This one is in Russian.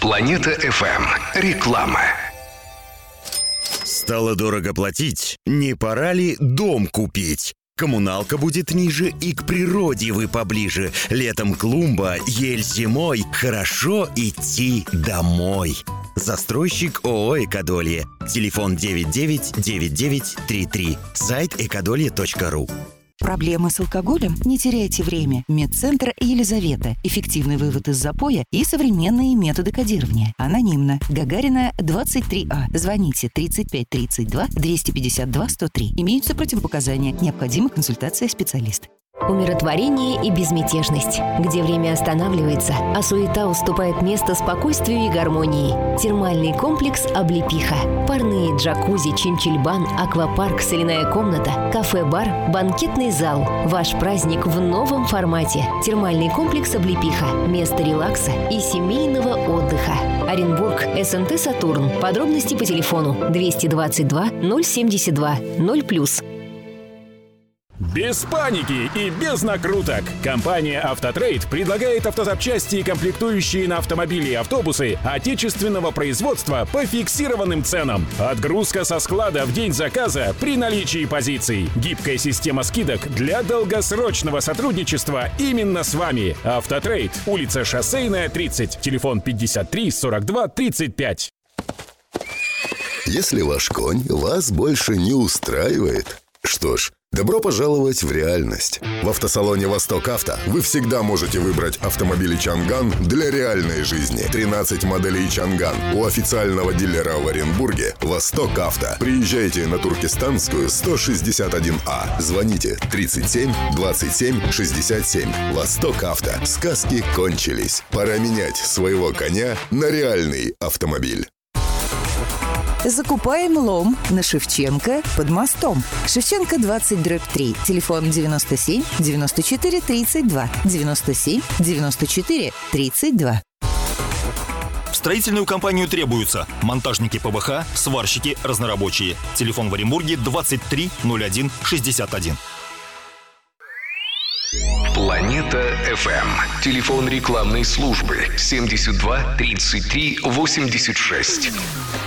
Планета FM. Реклама. Стало дорого платить? Не пора ли дом купить? Коммуналка будет ниже, и к природе вы поближе. Летом клумба, ель зимой. Хорошо идти домой. Застройщик ООО «Экодолье». Телефон 999933. Сайт экодолье.ру. Проблемы с алкоголем? Не теряйте время. Медцентр Елизавета. Эффективный вывод из запоя и современные методы кодирования. Анонимно. Гагарина, 23А. Звоните 35 32 252 103. Имеются противопоказания. Необходима консультация специалиста. Умиротворение и безмятежность, где время останавливается, а суета уступает место спокойствию и гармонии. Термальный комплекс «Облепиха». Парные джакузи, чинчильбан, аквапарк, соляная комната, кафе-бар, банкетный зал. Ваш праздник в новом формате. Термальный комплекс «Облепиха». Место релакса и семейного отдыха. Оренбург, СНТ «Сатурн». Подробности по телефону 222 072 0+. Без паники и без накруток. Компания «Автотрейд» предлагает автозапчасти и комплектующие на автомобили и автобусы отечественного производства по фиксированным ценам. Отгрузка со склада в день заказа при наличии позиций. Гибкая система скидок для долгосрочного сотрудничества именно с вами. «Автотрейд», улица Шоссейная, 30, телефон 53 42 35. Если ваш конь вас больше не устраивает, что ж, добро пожаловать в реальность. В автосалоне «Восток Авто» вы всегда можете выбрать автомобили «Чанган» для реальной жизни. 13 моделей «Чанган» у официального дилера в Оренбурге «Восток Авто». Приезжайте на Туркестанскую, 161А. Звоните 37 27 67. «Восток Авто». Сказки кончились. Пора менять своего коня на реальный автомобиль. Закупаем лом на Шевченко под мостом. Шевченко 20/3. Телефон 97 94 32. 97 94 32. В строительную компанию требуются монтажники ПВХ, сварщики, разнорабочие. Телефон в Оренбурге 23 01 61. Планета FM. Телефон рекламной службы 72 33 86.